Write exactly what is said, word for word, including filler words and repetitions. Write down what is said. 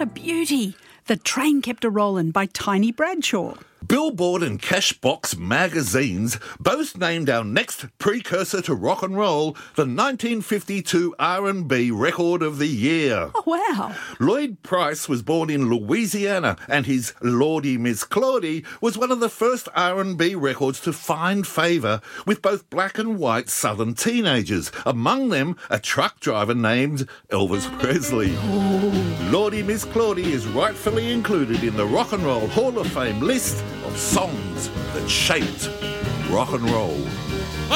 a beauty. The Train Kept A-Rollin' by Tiny Bradshaw. Billboard and Cashbox magazines both named our next precursor to rock and roll the nineteen fifty-two R and B Record of the Year. Oh, wow. Lloyd Price was born in Louisiana, and his Lordy Miss Claudie was one of the first R and B records to find favour with both black and white southern teenagers, among them a truck driver named Elvis Presley. Oh. Lordy Miss Claudie is rightfully included in the Rock and Roll Hall of Fame list of songs that shaped rock and roll.